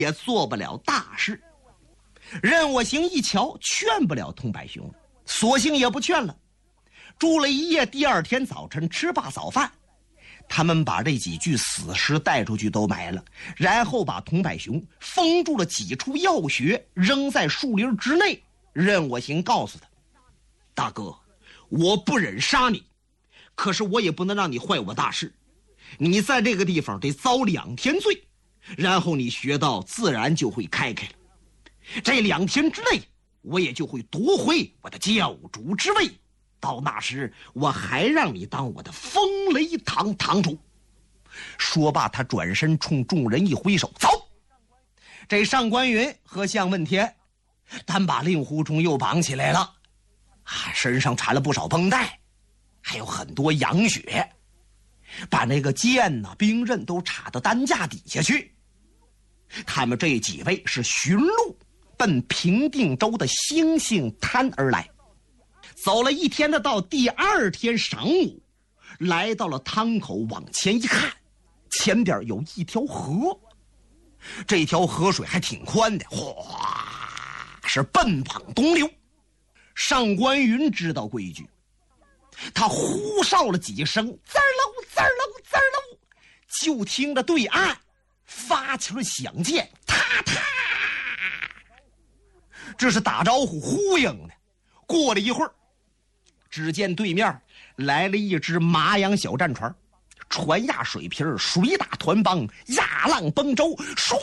也做不了大事。任我行一瞧，劝不了佟百雄，索性也不劝了。住了一夜，第二天早晨吃罢早饭，他们把这几具死尸带出去都埋了，然后把佟百雄封住了几处要穴，扔在树林之内。任我行告诉他：大哥，我不忍杀你，可是我也不能让你坏我大事。你在这个地方得遭2天罪，然后你穴道自然就会开了。这2天之内，我也就会夺回我的教主之位，到那时我还让你当我的风雷堂堂主。说罢，他转身冲众人一挥手，走。这上官云和向问天单把令狐冲又绑起来了，身上缠了不少绷带，还有很多羊血，把那个剑兵刃都插到担架底下去。他们这几位是寻路奔平定州的星星滩而来，走了1天的道，第2天晌午来到了汤口，往前一看，前边有一条河，这条河水还挺宽的，哗，是奔往东流。上官云知道规矩，他呼哨了几声，滋儿喽滋儿喽滋儿喽，就听着对岸发起了响箭，踏踏，这是打招呼呼应的。过了一会儿，只见对面来了一只麻洋小战船，船压水瓶，水打团帮，压浪崩舟，唰，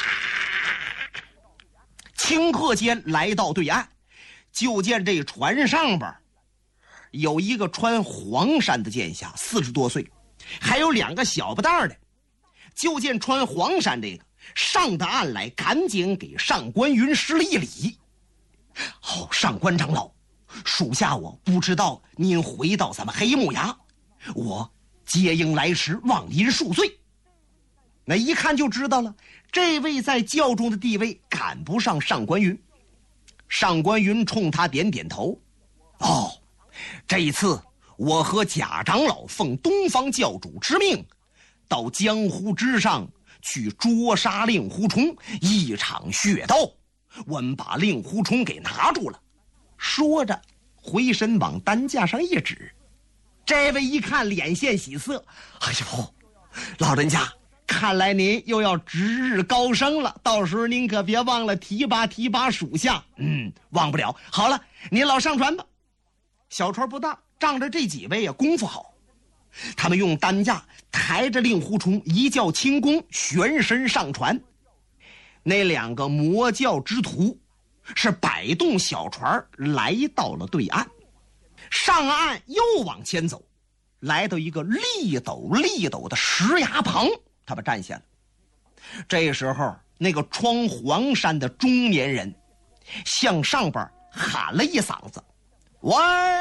顷刻间来到对岸。就见这船上边有一个穿黄衫的剑侠，40多岁，还有2个小不蛋的。就见穿黄衫这个上到岸来，赶紧给上官云施了一礼。上官长老，属下我不知道您回到咱们黑木崖，我接应来迟，望您恕罪。那一看就知道了，这位在教中的地位赶不上上官云。上官云冲他点点头，这一次我和贾长老奉东方教主之命，到江湖之上去捉杀令狐冲，一场血斗，我们把令狐冲给拿住了。说着回身往担架上一指。这位一看脸现喜色，哎呦，老人家，看来您又要值日高升了，到时候您可别忘了提拔属下。忘不了。好了，您老上船吧。小船不大，仗着这几位功夫好，他们用担架抬着令狐冲一较轻功，旋身上船。那2个魔教之徒是摆动小船来到了对岸，上岸又往前走，来到一个立陡的石崖旁，他们站下了。这时候那个穿黄衫的中年人向上边喊了一嗓子：喂，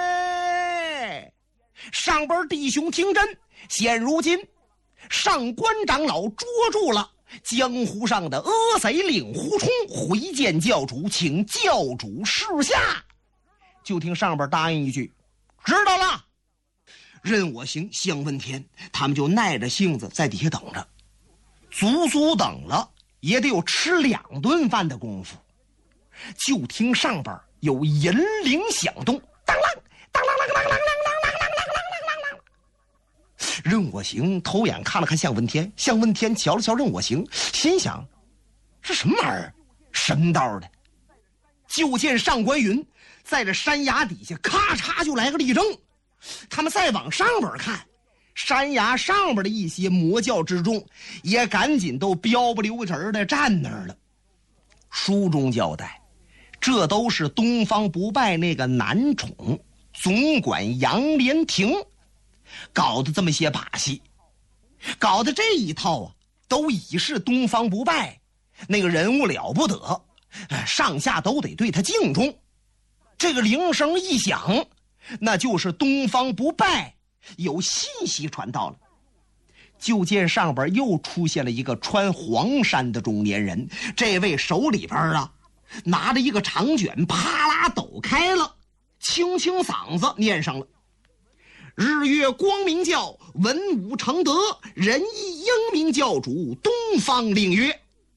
上边弟兄听真，现如今上官长老捉住了江湖上的恶贼令狐冲，回见教主，请教主示下。就听上边答应一句：知道了。任我行、向问天他们就耐着性子在底下等着，足等了也得有吃2顿饭的功夫。就听上边有银铃响动，当啷当啷啷啷啷啷啷啷啷啷啷啷啷。任我行偷眼看了看向问天，向问天瞧了瞧任我行，心想这什么玩意儿，神道的。就见上官云在这山崖底下咔嚓就来个立正。他们再往上边看，山崖上边的一些魔教之众也赶紧都标不溜直的站那儿了。书中交代，这都是东方不败那个男宠总管杨连亭搞的这么些把戏，搞的这一套都已是东方不败那个人物了不得，上下都得对他敬重。这个铃声一响，那就是东方不败有信息传到了。就见上边又出现了一个穿黄衫的中年人，这位手里边拿着一个长卷，啪啦抖开了，清嗓子念上了：日月光明教文武承德仁义英明教主东方令曰，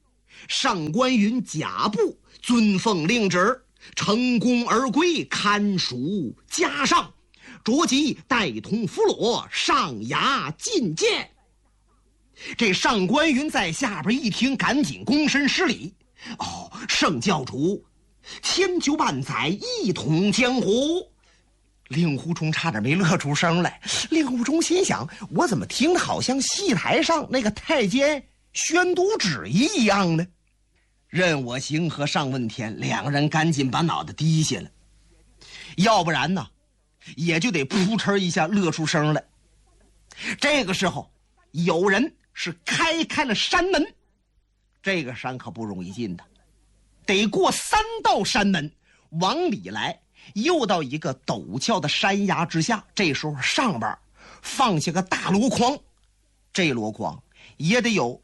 上官云假步遵奉令旨，乘功而归，堪属家上，着即带同俘虏上衙觐见。这上官云在下边一听，赶紧躬身施礼。圣教主千秋万载一统江湖。令狐冲差点没乐出声来。令狐冲心想，我怎么听得好像戏台上那个太监宣读旨意一样呢？任我行和尚问天两个人赶紧把脑袋低下了，要不然呢也就得扑哧一下乐出声来。这个时候有人是开了山门，这个山可不容易进的，得过3道山门往里来，又到一个陡峭的山崖之下。这时候上边放下个大箩筐，这箩筐也得有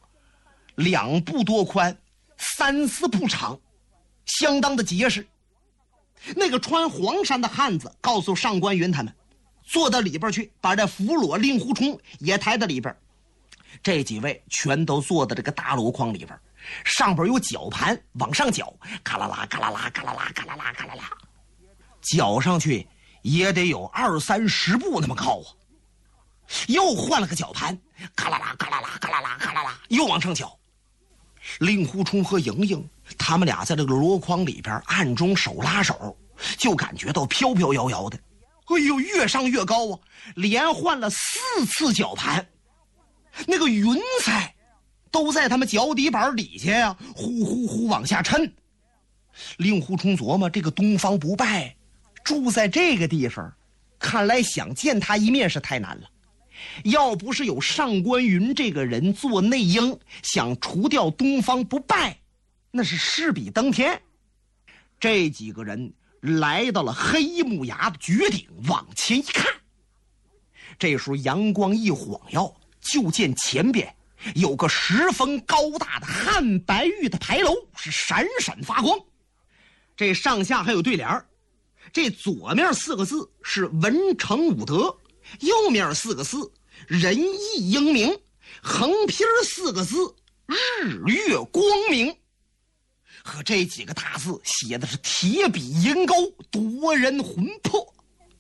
2步多宽，3、4步长，相当的结实。那个穿黄衫的汉子告诉上官云他们，坐到里边去，把这俘虏令狐冲也抬到里边。这几位全都坐到这个大箩筐里边，上边有绞盘往上绞，咔啦啦咔啦啦咔啦啦咔啦啦咔啦啦，绞上去也得有20、30步那么高啊。又换了个绞盘，咔啦啦咔啦啦咔啦啦咔啦啦，又往上绞。令狐冲和莹莹他们俩在这个箩筐里边暗中手拉手，就感觉到飘飘摇摇的，哎呦，越上越高啊！连换了4次绞盘，那个云彩都在他们脚底板底下呀，呼呼呼往下沉。令狐冲琢磨，这个东方不败住在这个地方，看来想见他一面是太难了。要不是有上官云这个人做内应，想除掉东方不败，那是势比登天。这几个人来到了黑木崖的绝顶，往前一看，这时候阳光一晃耀，就见前边有个十分高大的汉白玉的牌楼，是闪闪发光。这上下还有对联，这左面4个字是文成武德，右面4个字仁义英明，横批4个字日月光明。和这几个大字写的是铁笔银钩，夺人魂魄。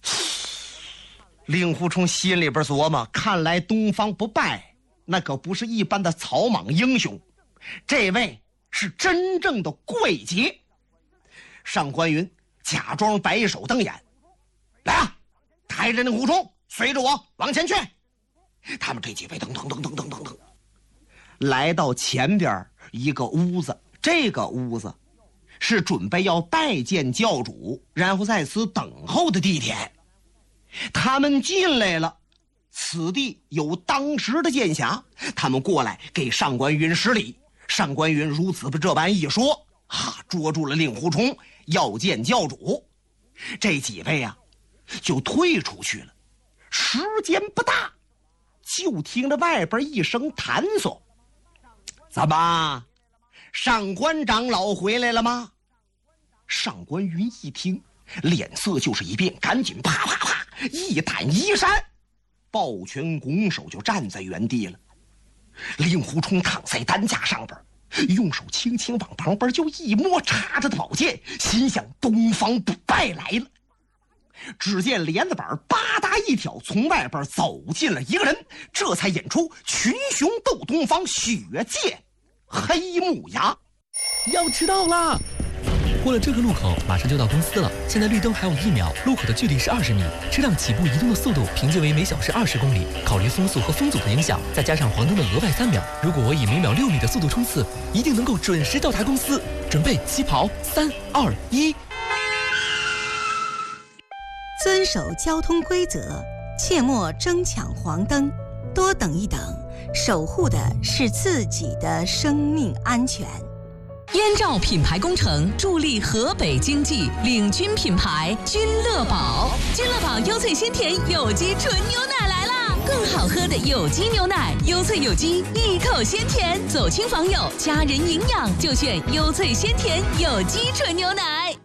令狐冲心里边琢磨，看来东方不败那可不是一般的草莽英雄，这位是真正的怪杰。上官云假装摆手瞪眼，来啊，抬着令狐冲随着我往前去。他们这几位噔噔噔噔噔噔噔来到前边一个屋子，这个屋子是准备要拜见教主，然后在此等候的地点。他们进来了，此地有当时的剑侠，他们过来给上官云施礼。上官云如此这般一说，捉住了令狐冲，要见教主。这几位啊就退出去了。时间不大，就听着外边一声弹索，怎么上官长老回来了吗？上官云一听，脸色就是一变，赶紧啪啪啪一弹一闪，抱拳拱手就站在原地了。令狐冲躺在担架上边，用手轻轻往旁边就一摸插着的宝剑，心想东方不败来了。只见帘子板吧嗒一挑，从外边走进了一个人，这才演出群雄斗东方，血溅黑木崖。 要迟到啦！过了这个路口马上就到公司了，现在绿灯还有1秒，路口的距离是20米，车辆起步移动的速度平均为每小时20公里。考虑风速和风阻的影响，再加上黄灯的额外3秒，如果我以每秒6米的速度冲刺，一定能够准时到达公司。准备起跑，3、2、1。 遵守交通规则，切莫争抢黄灯，多等一等，守护的是自己的生命安全。 燕赵品牌工程助力河北经济，领军品牌君乐宝。君乐宝优萃鲜甜有机纯牛奶来啦！更好喝的有机牛奶，优萃有机，一口鲜甜。走亲访友，家人营养，就选优萃鲜甜有机纯牛奶。